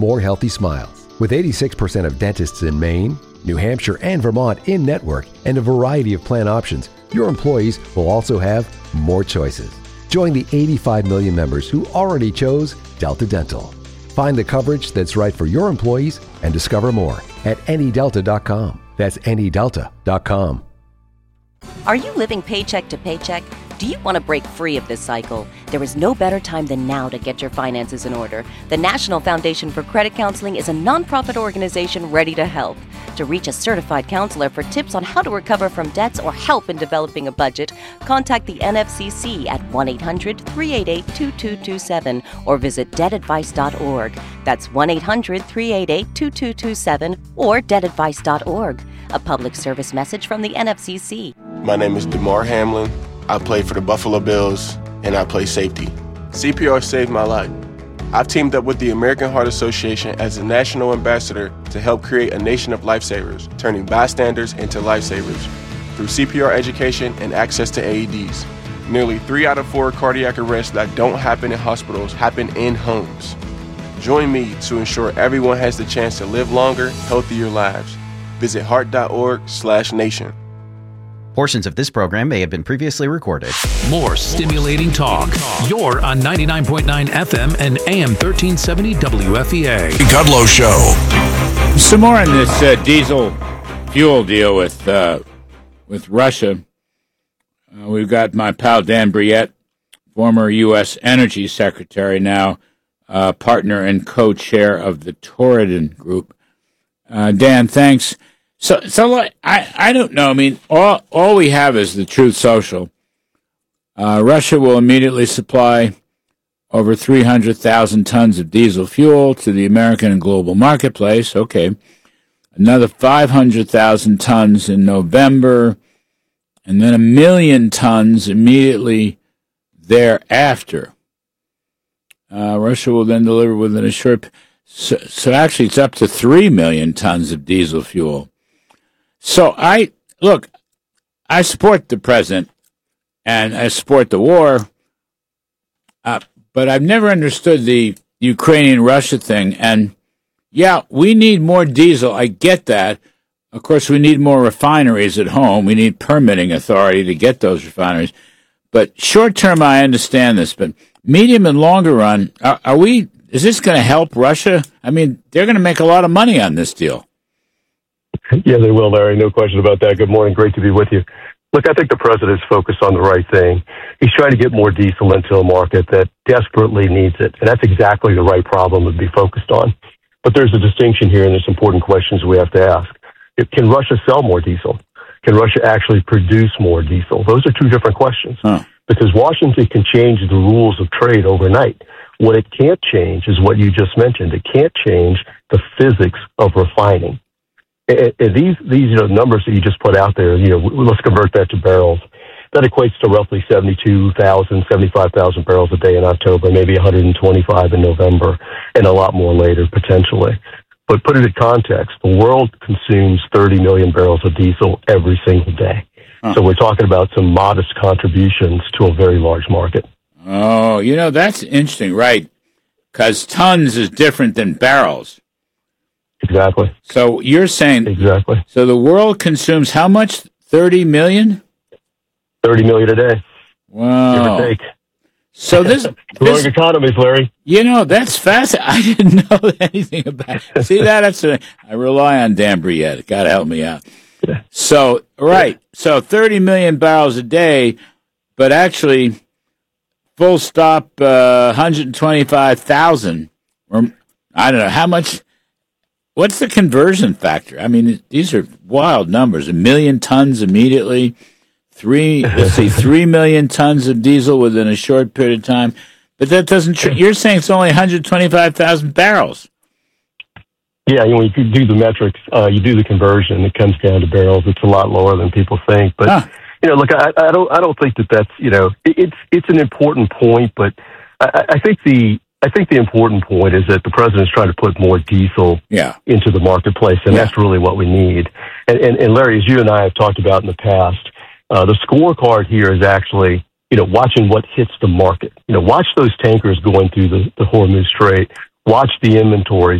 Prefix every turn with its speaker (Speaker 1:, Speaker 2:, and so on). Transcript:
Speaker 1: more healthy smiles. With 86% of dentists in Maine, New Hampshire, and Vermont in network and a variety of plan options, your employees will also have more choices. Join the 85 million members who already chose Delta Dental. Find the coverage that's right for your employees and discover more at anydelta.com. That's anydelta.com.
Speaker 2: Are you living paycheck to paycheck? Do you want to break free of this cycle? There is no better time than now to get your finances in order. The National Foundation for Credit Counseling is a nonprofit organization ready to help. To reach a certified counselor for tips on how to recover from debts or help in developing a budget, contact the NFCC at 1-800-388-2227 or visit debtadvice.org. That's 1-800-388-2227 or debtadvice.org. A public service message from the NFCC.
Speaker 3: My name is DeMar Hamlin. I play for the Buffalo Bills, and I play safety. CPR saved my life. I've teamed up with the American Heart Association as a national ambassador to help create a nation of lifesavers, turning bystanders into lifesavers through CPR education and access to AEDs. Nearly 3 out of 4 cardiac arrests that don't happen in hospitals happen in homes. Join me to ensure everyone has the chance to live longer, healthier lives. Visit heart.org/nation.
Speaker 4: Portions of this program may have been previously recorded.
Speaker 5: More stimulating talk. You're on 99.9 FM and AM 1370 WFEA.
Speaker 6: Kudlow Show.
Speaker 7: Some more on this diesel fuel deal with Russia. We've got my pal Dan Brouillette, former U.S. Energy Secretary, now partner and co-chair of the Torridon Group. Dan, thanks. So I don't know. I mean, all we have is the Truth Social. Russia will immediately supply over 300,000 tons of diesel fuel to the American and global marketplace. Okay. Another 500,000 tons in November, and then 1 million tons immediately thereafter. Russia will then deliver within a short... So actually it's up to 3 million tons of diesel fuel. So I support the president and I support the war, but I've never understood the Ukrainian-Russia thing. And yeah, we need more diesel. I get that. Of course, we need more refineries at home. We need permitting authority to get those refineries. But short term, I understand this. But medium and longer run, is this going to help Russia? I mean, they're going to make a lot of money on this deal.
Speaker 8: Yeah, they will, Larry. No question about that. Good morning. Great to be with you. Look, I think the president's focused on the right thing. He's trying to get more diesel into a market that desperately needs it, and that's exactly the right problem to be focused on. But there's a distinction here, and there's important questions we have to ask. Can Russia sell more diesel? Can Russia actually produce more diesel? Those are two different questions. Because Washington can change the rules of trade overnight. What it can't change is what you just mentioned. It can't change the physics of refining. These numbers that you just put out there, let's convert that to barrels. That equates to roughly 72,000, 75,000 barrels a day in October, maybe 125 in November, and a lot more later, potentially. But put it in context, the world consumes 30 million barrels of diesel every single day. So we're talking about some modest contributions to a very large market.
Speaker 7: Oh, that's interesting, right? Because tons is different than barrels.
Speaker 8: Exactly.
Speaker 7: So you're saying...
Speaker 8: Exactly.
Speaker 7: So the world consumes how much? 30 million?
Speaker 8: 30 million a day.
Speaker 7: Wow.
Speaker 8: Give or take.
Speaker 7: So this...
Speaker 8: Growing economies, Larry.
Speaker 7: That's fascinating. I didn't know anything about it. See, I rely on Dan Brouillette. Got to help me out. So, right. So 30 million barrels a day, but actually, full stop, 125,000. Or, I don't know, how much... What's the conversion factor? I mean, these are wild numbers. 1 million tons immediately. 3 million tons of diesel within a short period of time. But that doesn't... You're saying it's only 125,000 barrels.
Speaker 8: Yeah, when you do the metrics, you do the conversion, it comes down to barrels. It's a lot lower than people think. But, look, I don't think that's, it's an important point, but I think the important point is that the president's trying to put more diesel into the marketplace, and that's really what we need. And Larry, as you and I have talked about in the past, the scorecard here is actually, watching what hits the market. Watch those tankers going through the Hormuz Strait. Watch the inventories